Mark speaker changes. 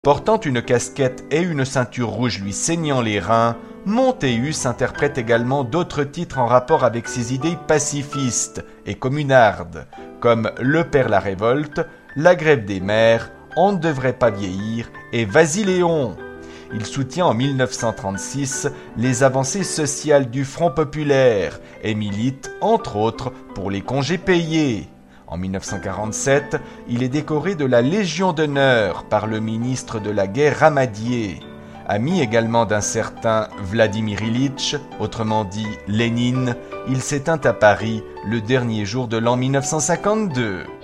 Speaker 1: Portant une casquette et une ceinture rouge lui saignant les reins, Montéus interprète également d'autres titres en rapport avec ses idées pacifistes et communardes, comme Le Père la révolte, La grève des mères, On ne devrait pas vieillir et Vas-y Léon. Il soutient en 1936 les avancées sociales du Front populaire et milite, entre autres, pour les congés payés. En 1947, il est décoré de la Légion d'honneur par le ministre de la Guerre Ramadier. Ami également d'un certain Vladimir Ilitch, autrement dit Lénine, il s'éteint à Paris le dernier jour de l'an 1952.